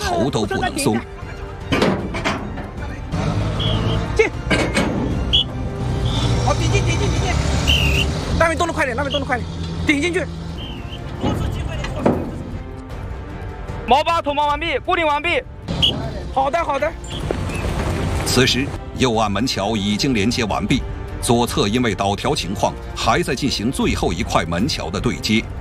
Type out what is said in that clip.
头都不能松。 进！好，顶进！那边动得快点，顶进去。 毛8脱锚完毕，固定完毕。 好的。 此时，右岸门桥已经连接完毕，左侧因为倒条情况，还在进行最后一块门桥的对接。